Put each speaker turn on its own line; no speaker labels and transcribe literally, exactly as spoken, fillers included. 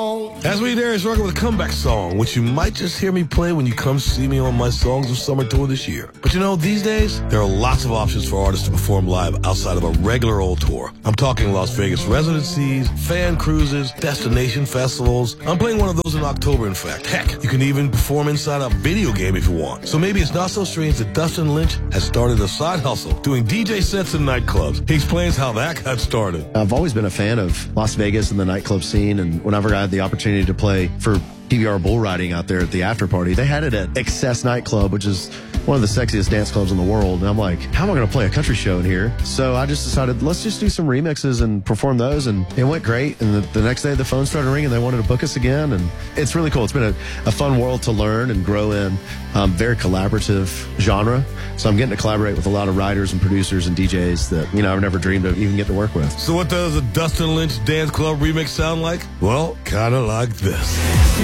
As we Darius Rucker with a comeback song, which you might just hear me play when you come see me on my Songs of Summer tour this year. But you know, these days, there are lots of options for artists to perform live outside of a regular old tour. I'm talking Las Vegas residencies, fan cruises, destination festivals. I'm playing one of those in October, in fact. Heck, you can even perform inside a video game if you want. So maybe it's not so strange that Dustin Lynch has started a side hustle, doing D J sets in nightclubs. He explains how that got started.
I've always been a fan of Las Vegas and the nightclub scene, and whenever I had the opportunity to play for P B R bull riding out there at the after party, they had it at Excess Nightclub, which is one of the sexiest dance clubs in the world. And I'm like, how am I going to play a country show in here? So I just decided, let's just do some remixes and perform those. And it went great. And the, the next day the phone started ringing. They wanted to book us again. And it's really cool. It's been a, a fun world to learn and grow in. Um, very collaborative genre. So I'm getting to collaborate with a lot of writers and producers and D Js that, you know, I've never dreamed of even getting to work with.
So what does a Dustin Lynch Dance Club remix sound like? Well, kind of like this.